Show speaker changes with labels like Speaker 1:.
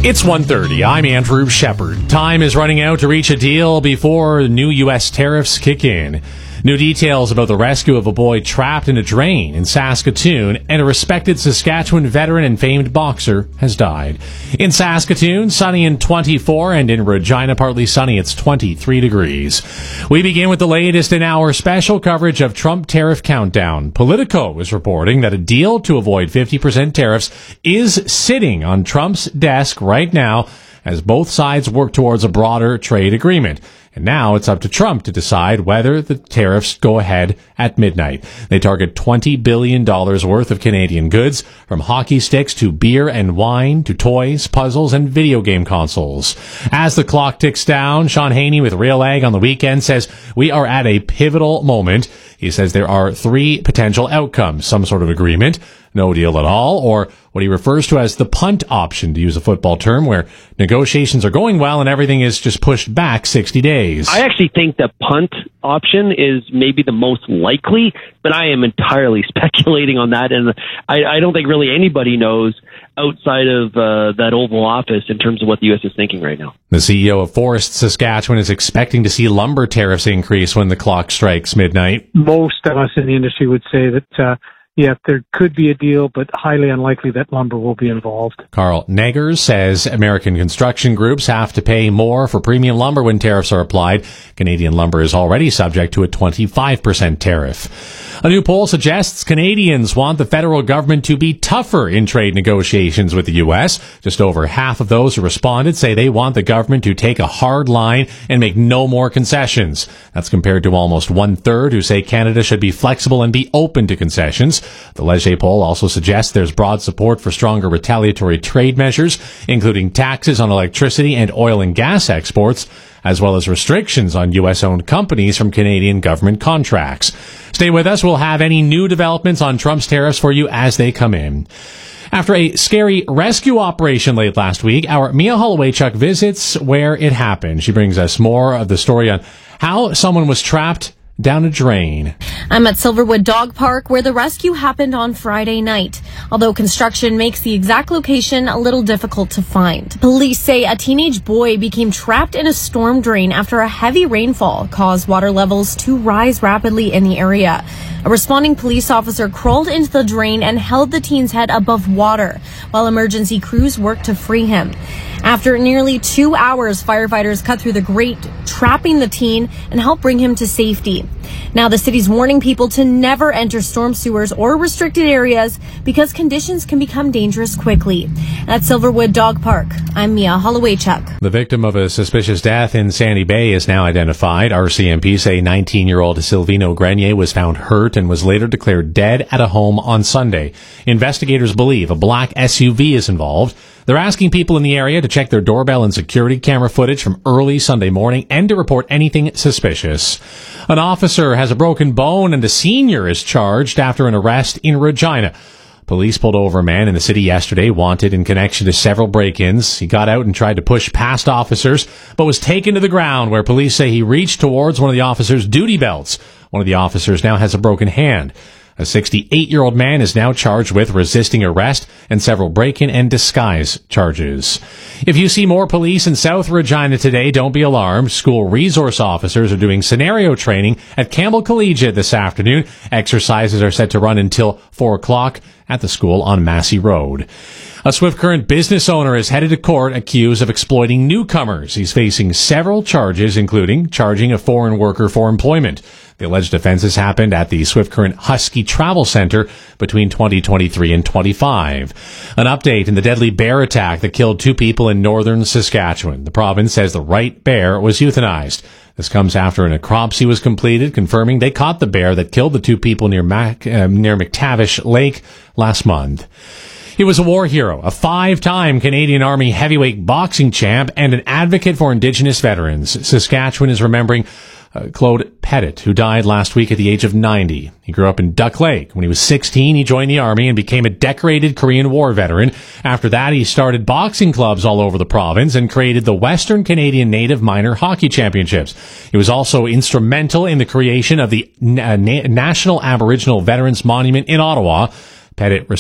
Speaker 1: It's 1:30. I'm Andrew Shepard. Time is running out to reach a deal before new U.S. tariffs kick in. New details about the rescue of a boy trapped in a drain in Saskatoon, and a respected Saskatchewan veteran and famed boxer has died. In Saskatoon, sunny and 24, and in Regina, partly sunny, it's 23 degrees. We begin with the latest in our special coverage of Trump tariff countdown. Politico is reporting that a deal to avoid 50% tariffs is sitting on Trump's desk right now as both sides work towards a broader trade agreement. And now it's up to Trump to decide whether the tariffs go ahead at midnight. They target $20 billion worth of Canadian goods, from hockey sticks to beer and wine to toys, puzzles, and video game consoles. As the clock ticks down, Sean Haney with Real Ag on the weekend says we are at a pivotal moment. He says there are three potential outcomes: some sort of agreement, no deal at all, or what he refers to as the punt option, to use a football term, where negotiations are going well and everything is just pushed back 60 days.
Speaker 2: I actually think the punt option is maybe the most likely, but I am entirely speculating on that, and I don't think really anybody knows outside of that Oval Office in terms of what the U.S. is thinking right now.
Speaker 1: The CEO of Forest Saskatchewan is expecting to see lumber tariffs increase when the clock strikes midnight.
Speaker 3: Most of us in the industry would say that yeah, there could be a deal, but highly unlikely that lumber will be involved.
Speaker 1: Carl Neggers says American construction groups have to pay more for premium lumber when tariffs are applied. Canadian lumber is already subject to a 25% tariff. A new poll suggests Canadians want the federal government to be tougher in trade negotiations with the U.S. Just over half of those who responded say they want the government to take a hard line and make no more concessions. That's compared to almost one-third who say Canada should be flexible and be open to concessions. The Leger poll also suggests there's broad support for stronger retaliatory trade measures, including taxes on electricity and oil and gas exports, as well as restrictions on U.S.-owned companies from Canadian government contracts. Stay with us. We'll have any new developments on Trump's tariffs for you as they come in. After a scary rescue operation late last week, our Mia Holowaychuk visits where it happened. She brings us more of the story on how someone was trapped down a drain.
Speaker 4: I'm at Silverwood Dog Park, where the rescue happened on Friday night, although construction makes the exact location a little difficult to find. Police say a teenage boy became trapped in a storm drain after a heavy rainfall caused water levels to rise rapidly in the area. A responding police officer crawled into the drain and held the teen's head above water, while emergency crews worked to free him. After nearly 2 hours, firefighters cut through the grate, trapping the teen, and helped bring him to safety. Now the city's warning people to never enter storm sewers or restricted areas because conditions can become dangerous quickly. At Silverwood Dog Park, I'm Mia Holowaychuk.
Speaker 1: The victim of a suspicious death in Sandy Bay is now identified. RCMP say 19-year-old Silvino Grenier was found hurt and was later declared dead at a home on Sunday. Investigators believe a black SUV is involved. They're asking people in the area to check their doorbell and security camera footage from early Sunday morning and to report anything suspicious. An officer has a broken bone and a senior is charged after an arrest in Regina. Police pulled over a man in the city yesterday, wanted in connection to several break-ins. He got out and tried to push past officers, but was taken to the ground, where police say he reached towards one of the officers' duty belts. One of the officers now has a broken hand. A 68-year-old man is now charged with resisting arrest and several break-in and disguise charges. If you see more police in South Regina today, don't be alarmed. School resource officers are doing scenario training at Campbell Collegiate this afternoon. Exercises are set to run until 4 o'clock at the school on Massey Road. A Swift Current business owner is headed to court accused of exploiting newcomers. He's facing several charges, including charging a foreign worker for employment. The alleged offenses happened at the Swift Current Husky Travel Center between 2023 and 25. An update in the deadly bear attack that killed 2 people in northern Saskatchewan. The province says the right bear was euthanized. This comes after a necropsy was completed, confirming they caught the bear that killed the 2 people near McTavish Lake last month. He was a war hero, a 5-time Canadian Army heavyweight boxing champ, and an advocate for Indigenous veterans. Saskatchewan is remembering Claude Pettit, who died last week at the age of 90. He grew up in Duck Lake. When he was 16, he joined the Army and became a decorated Korean War veteran. After that, he started boxing clubs all over the province and created the Western Canadian Native Minor Hockey Championships. He was also instrumental in the creation of the National Aboriginal Veterans Monument in Ottawa. Pettit